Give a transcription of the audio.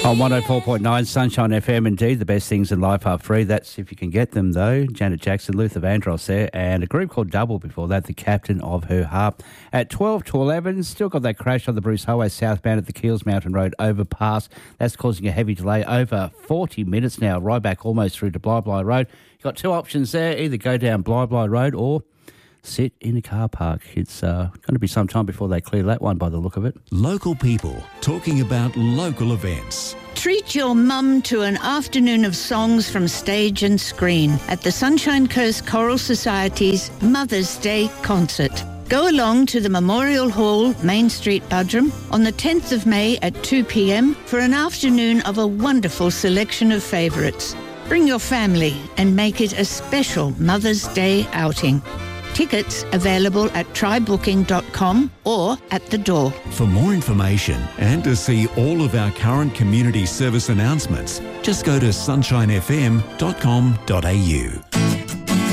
On 104.9 Sunshine FM, indeed, the best things in life are free. That's if you can get them, though. Janet Jackson, Luther Vandross there, and a group called Double before that, the Captain of Her Harp. At 12 to 11, still got that crash on the Bruce Highway southbound at the Keels Mountain Road overpass. That's causing a heavy delay over 40 minutes now, right back almost through to Bly Road. You've got two options there, either go down Bly Road or sit in a car park. It's going to be some time before they clear that one by the look of it. Local people talking about local events. Treat your mum to an afternoon of songs from stage and screen at the Sunshine Coast Choral Society's Mother's Day concert. Go along to the Memorial Hall, Main Street, Buderim, on the 10th of May at 2 p.m. for an afternoon of a wonderful selection of favourites. Bring your family and make it a special Mother's Day outing. Tickets available at trybooking.com or at the door. For more information and to see all of our current community service announcements, just go to sunshinefm.com.au.